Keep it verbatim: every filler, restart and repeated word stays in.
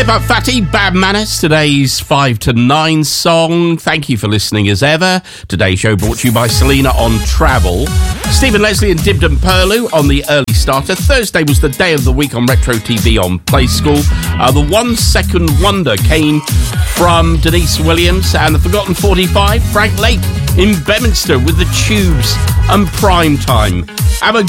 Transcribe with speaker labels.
Speaker 1: Up Fatty, Bad Manners, today's five to nine song. Thank you for listening as ever. Today's show brought to you by Selena on Travel. Stephen Leslie and Dibden Perlu on the early starter. Thursday was the day of the week on Retro T V on Play School. Uh, the One Second Wonder came from Denise Williams, and the Forgotten forty-five, Frank Lake in Bedminster with the Tubes and Prime Time. Have a